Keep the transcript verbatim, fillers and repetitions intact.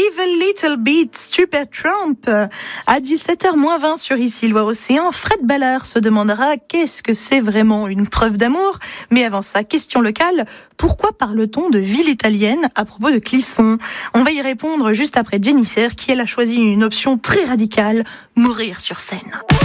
Give a little bit, Supertramp. À dix-sept heures moins vingt sur Ici Loire Océan, Fred Ballard se demandera qu'est-ce que c'est vraiment une preuve d'amour. Mais avant ça, question locale, pourquoi parle-t-on de ville italienne à propos de Clisson? On va y répondre juste après Jennifer, qui elle a choisi une option très radicale, mourir sur scène.